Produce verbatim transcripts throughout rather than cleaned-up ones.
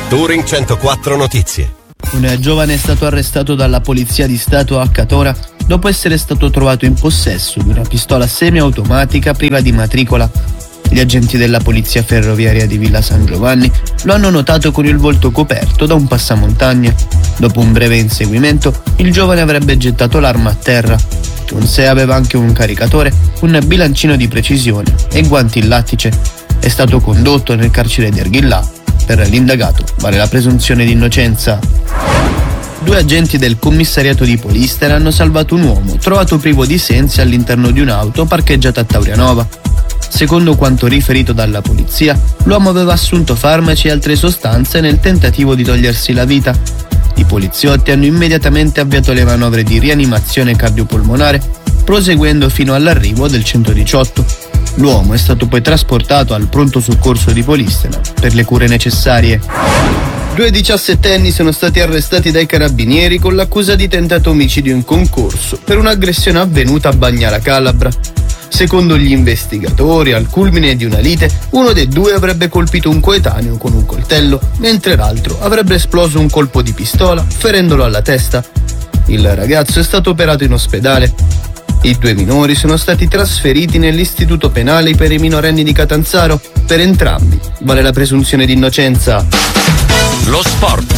Touring centoquattro Notizie. Un giovane è stato arrestato dalla polizia di Stato a Catora dopo essere stato trovato in possesso di una pistola semiautomatica priva di matricola. Gli agenti della polizia ferroviaria di Villa San Giovanni lo hanno notato con il volto coperto da un passamontagna. Dopo un breve inseguimento, il giovane avrebbe gettato l'arma a terra. Con sé aveva anche un caricatore, un bilancino di precisione e guanti in lattice. È stato condotto nel carcere di Arghillà. Per l'indagato vale la presunzione di innocenza. Due agenti del commissariato di Polister hanno salvato un uomo trovato privo di sensi all'interno di un'auto parcheggiata a Taurianova. Secondo quanto riferito dalla polizia, l'uomo aveva assunto farmaci e altre sostanze nel tentativo di togliersi la vita. I poliziotti hanno immediatamente avviato le manovre di rianimazione cardiopolmonare, proseguendo fino all'arrivo del centodiciotto. L'uomo è stato poi trasportato al pronto soccorso di Polistena per le cure necessarie. Due diciassettenni sono stati arrestati dai carabinieri con l'accusa di tentato omicidio in concorso per un'aggressione avvenuta a Bagnara Calabra. Secondo gli investigatori, al culmine di una lite, uno dei due avrebbe colpito un coetaneo con un coltello, mentre l'altro avrebbe esploso un colpo di pistola, ferendolo alla testa. Il ragazzo è stato operato in ospedale. I due minori sono stati trasferiti nell'istituto penale per i minorenni di Catanzaro. Per entrambi vale la presunzione di innocenza. Lo sport.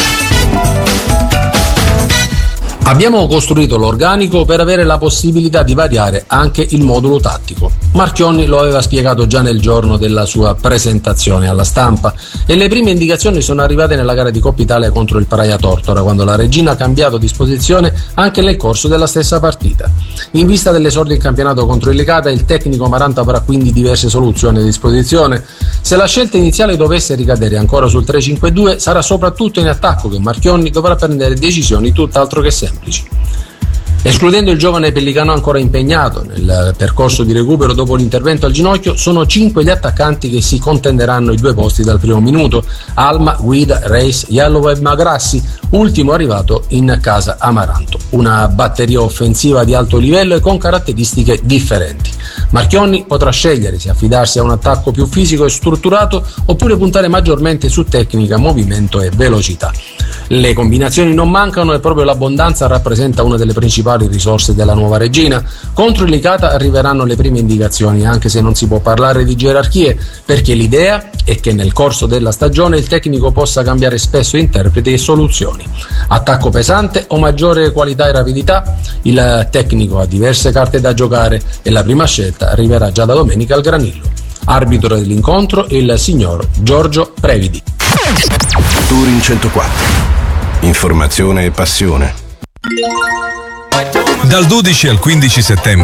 Abbiamo costruito l'organico per avere la possibilità di variare anche il modulo tattico. Marchionni lo aveva spiegato già nel giorno della sua presentazione alla stampa e le prime indicazioni sono arrivate nella gara di Coppa Italia contro il Praia Tortora, quando la Regina ha cambiato disposizione anche nel corso della stessa partita. In vista dell'esordio in campionato contro il Licata, il tecnico Maranta avrà quindi diverse soluzioni a disposizione. Se la scelta iniziale dovesse ricadere ancora sul tre cinque due, sarà soprattutto in attacco che Marchionni dovrà prendere decisioni tutt'altro che semplici. Escludendo il giovane pellicano ancora impegnato nel percorso di recupero dopo l'intervento al ginocchio, sono cinque gli attaccanti che si contenderanno i due posti dal primo minuto: Alma, Guida, Reis, Yallow e Magrassi, ultimo arrivato in casa Amaranto. Una batteria offensiva di alto livello e con caratteristiche differenti. Marchionni potrà scegliere se affidarsi a un attacco più fisico e strutturato oppure puntare maggiormente su tecnica, movimento e velocità. Le combinazioni non mancano e proprio l'abbondanza rappresenta una delle principali risorse della nuova Regina. Contro il Licata arriveranno le prime indicazioni, anche se non si può parlare di gerarchie, perché l'idea è che nel corso della stagione il tecnico possa cambiare spesso interpreti e soluzioni. Attacco pesante o maggiore qualità e rapidità? Il tecnico ha diverse carte da giocare e la prima scelta arriverà già da domenica al Granillo. Arbitro dell'incontro il signor Giorgio Previdi. Touring centoquattro. Informazione e passione. Dal dodici al quindici settembre